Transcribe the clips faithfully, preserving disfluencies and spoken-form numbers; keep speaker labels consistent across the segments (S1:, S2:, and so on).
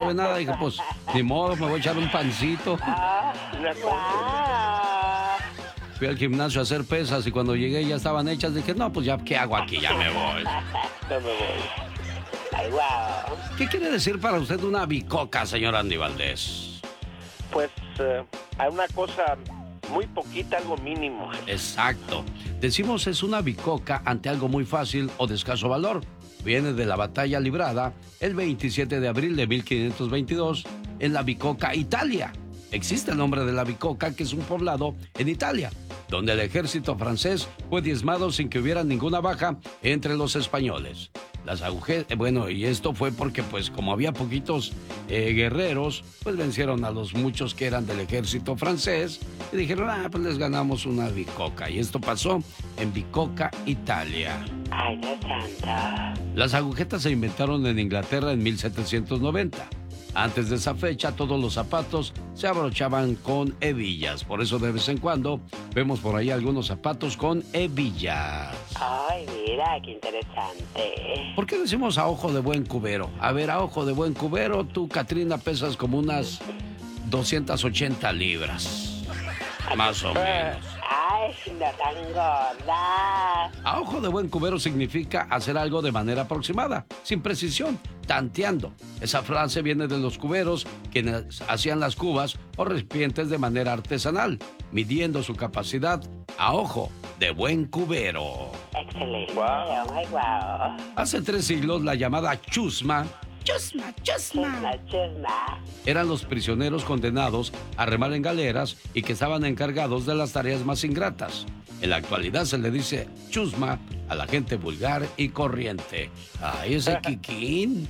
S1: sabe nada. Dije, pues, ni modo, me voy a echar un pancito. Fui al gimnasio a hacer pesas y cuando llegué ya estaban hechas. Dije, no, pues ya, ¿qué hago aquí? Ya me voy.
S2: No me voy. Ay, wow.
S1: ¿Qué quiere decir para usted una bicoca, señor Andy Valdés?
S2: Pues, eh, hay una cosa muy poquita, algo mínimo.
S1: Exacto. Decimos es una bicoca ante algo muy fácil o de escaso valor. Viene de la batalla librada el veintisiete de abril de mil quinientos veintidós en la Bicoca, Italia. Existe el nombre de la Bicoca, que es un poblado en Italia, donde el ejército francés fue diezmado sin que hubiera ninguna baja entre los españoles. Las agujetas, bueno, y esto fue porque, pues, como había poquitos eh, guerreros, pues vencieron a los muchos que eran del ejército francés y dijeron, ah, pues les ganamos una bicoca. Y esto pasó en Bicoca, Italia.
S2: Ay, Dios santo.
S1: Las agujetas se inventaron en Inglaterra en mil setecientos noventa. Antes de esa fecha, todos los zapatos se abrochaban con hebillas. Por eso, de vez en cuando, vemos por ahí algunos zapatos con hebillas.
S2: Ay, mira, qué interesante.
S1: ¿Por qué decimos a ojo de buen cubero? A ver, a ojo de buen cubero, tú, Catrina, pesas como unas doscientas ochenta libras. Más o menos.
S2: Ay, no tan gorda.
S1: A ojo de buen cubero significa hacer algo de manera aproximada, sin precisión, tanteando. Esa frase viene de los cuberos, quienes hacían las cubas o recipientes de manera artesanal, midiendo su capacidad a ojo de buen cubero.
S2: Excelente. Wow. Ay, wow.
S1: Hace tres siglos, la llamada chusma, chusma, chusma,
S2: Chusma, chusma.
S1: eran los prisioneros condenados a remar en galeras y que estaban encargados de las tareas más ingratas. En la actualidad se le dice chusma a la gente vulgar y corriente. ¡Ay, ese Kikín!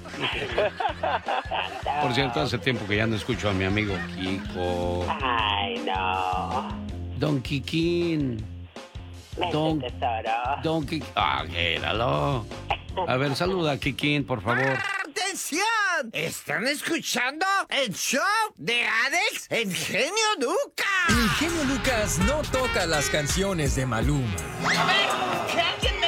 S1: Por cierto, hace tiempo que ya no escucho a mi amigo Kiko.
S2: Ay, no.
S1: Don Kikín.
S2: Vente,
S1: Don,
S2: tesoro.
S1: Don Kikín. Ah, quédalo. A ver, saluda a Kikín, por favor.
S3: ¡Atención! ¿Están escuchando el show de Alex, el genio Lucas?
S4: El genio Lucas no toca las canciones de Maluma.
S3: A ver, que alguien me